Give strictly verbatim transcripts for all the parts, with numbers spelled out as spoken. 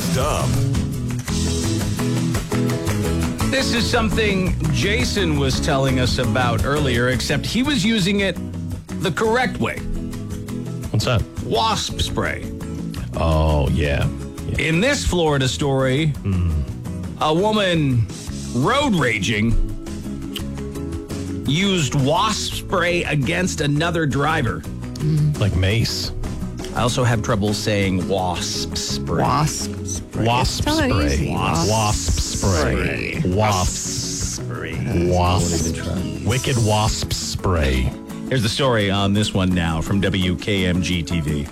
Dressed Up. This is something Jason was telling us about earlier, except he was using it the correct way. What's that? Wasp spray. Oh, yeah. yeah. In this Florida story, mm. a woman road raging used wasp spray against another driver. Mm. Like mace. I also have trouble saying wasp spray. Wasp spray. Wasp spray. Easy. Wasp, wasp spray. spray. Wasp spray. Wasp. Wicked wasp spray. Here's the story on this one now from W K M G T V.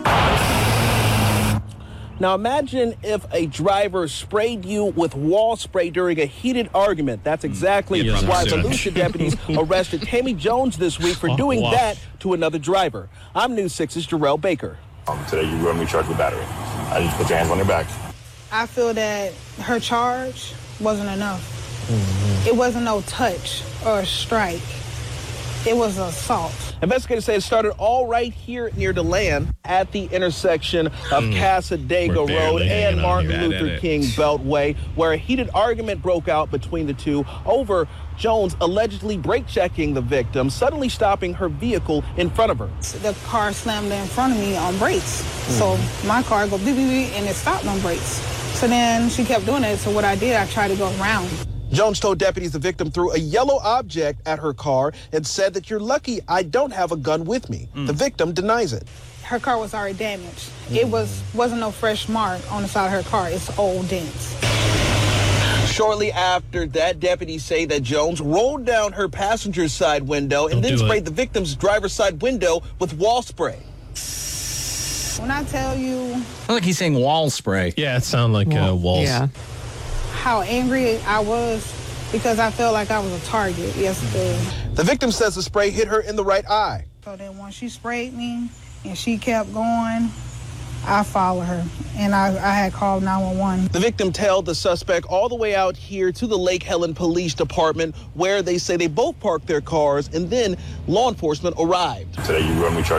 Now imagine if a driver sprayed you with wall spray during a heated argument. That's exactly Yes, why sir. Volusia deputies arrested Tammy Jones this week for doing Wow. that to another driver. I'm News six's Jarrell Baker. Um, today you were going to be charged with battery. I need you to put your hands on your back. I feel that her charge wasn't enough. Mm-hmm. It wasn't no touch or a strike. It was assault. Investigators say it started all right here near the land at the intersection of mm. Casadega We're Road barely and hanging on Martin here. Luther Edit. King Beltway, where a heated argument broke out between the two over Jones allegedly brake checking the victim, suddenly stopping her vehicle in front of her. The car slammed in front of me on brakes. Mm. So my car go beep, beep, beep, and it stopped on brakes. So then she kept doing it. So what I did, I tried to go around. Jones told deputies the victim threw a yellow object at her car and said that you're lucky I don't have a gun with me. Mm. The victim denies it. Her car was already damaged. Mm. It was, wasn't no fresh mark on the side of her car. It's old dents. Shortly after that, deputies say that Jones rolled down her passenger's side window and Don't then sprayed it. the victim's driver's side window with wall spray. When I tell you... I feel like he's saying wall spray. Yeah, it sounded like Well, uh, walls. Yeah. how angry I was because I felt like I was a target yesterday. The victim says the spray hit her in the right eye. So then when she sprayed me and she kept going, I followed her and I, I had called nine one one. The victim tailed the suspect all the way out here to the Lake Helen Police Department, where they say they both parked their cars and then law enforcement arrived. Today you were going to be charged